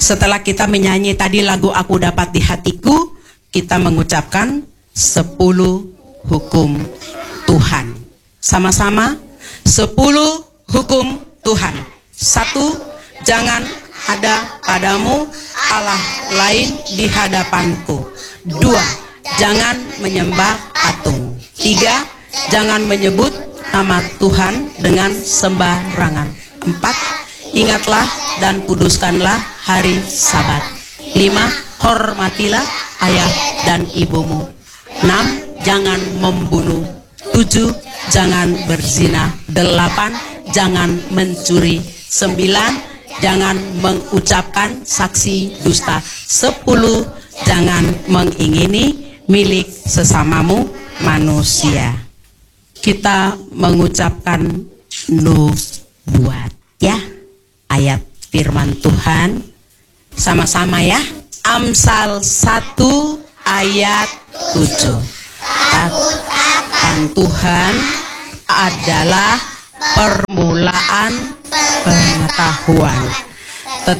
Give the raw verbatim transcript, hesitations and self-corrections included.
Setelah kita menyanyi tadi lagu Aku Dapat di Hatiku, kita mengucapkan sepuluh hukum Tuhan. Sama-sama, sepuluh hukum Tuhan. Satu, jangan ada padamu Allah lain di hadapanku. Dua, jangan menyembah patung. Tiga, jangan menyebut nama Tuhan dengan sembarangan. Empat, ingatlah dan kuduskanlah hari Sabat. Lima, hormatilah ayah dan ibumu. Enam, jangan membunuh. Tujuh, jangan berzina. Delapan, jangan mencuri. Sembilan, jangan mengucapkan saksi dusta. Sepuluh, jangan mengingini milik sesamamu manusia. Kita mengucapkan nubuat ya, ayat firman Tuhan sama-sama ya. Amsal satu ayat tujuh. Takut akan Tuhan adalah permulaan pengetahuan.